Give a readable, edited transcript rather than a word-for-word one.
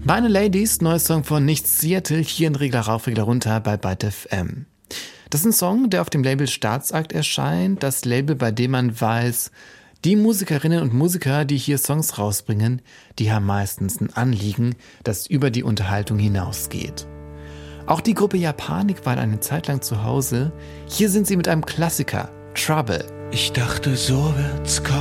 Meine Ladies, neuer Song von Nichts Seattle, hier in Regler rauf, Regler runter bei Byte FM. Das ist ein Song, der auf dem Label Staatsakt erscheint, das Label, bei dem man weiß, die Musikerinnen und Musiker, die hier Songs rausbringen, die haben meistens ein Anliegen, das über die Unterhaltung hinausgeht. Auch die Gruppe Japanik war eine Zeit lang zu Hause. Hier sind sie mit einem Klassiker, Trouble. Ich dachte, so wird's kommen.